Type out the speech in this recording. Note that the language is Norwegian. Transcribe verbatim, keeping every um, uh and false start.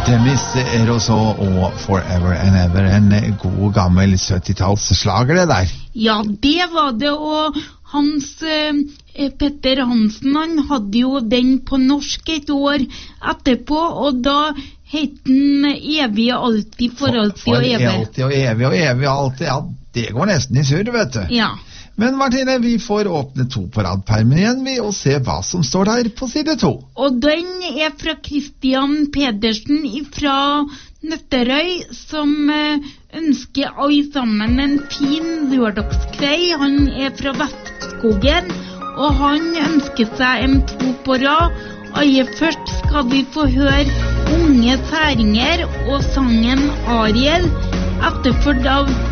Demis Rousseau og Forever and Ever, en god gammel syttitalsslager det der. Ja, det var det, og Hans eh, Petter Hansen, han hadde jo den på norsk et år etterpå, og da het den Evig og alltid, for alltid for, for og evig. alltid og evig og evig og alltid, ja, det går nesten i surr, vet du. Ja. Men Martine, vi får åpne to på radpermen igjen, vi, og se hva som står der på side to. Og den er fra Christian Pedersen fra Nøtterøy, som eh, ønsker alle sammen en fin lørdagskveld. Han er fra Vestskogen, og han ønsker seg en to på rad. Aller først skal vi få høre Unge Særinger og sangen Ariel, etterført av